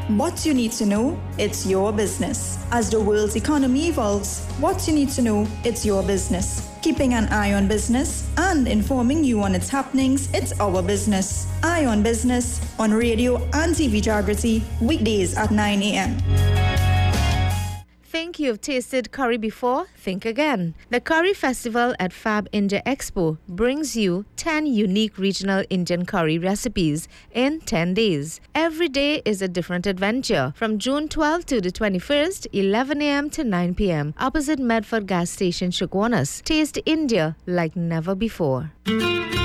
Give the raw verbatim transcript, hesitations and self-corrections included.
What you need to know, it's your business. As the world's economy evolves, what you need to know, it's your business. Keeping an eye on business and informing you on its happenings, it's our business. Eye on Business on radio and T V Jagriti, weekdays at nine a.m. Think you've tasted curry before? Think again. The Curry Festival at Fab India Expo brings you ten unique regional Indian curry recipes in ten days. Every day is a different adventure. From June twelfth to the twenty-first, eleven a.m. to nine p.m. opposite Medford Gas Station, Shukwanas. Taste India like never before.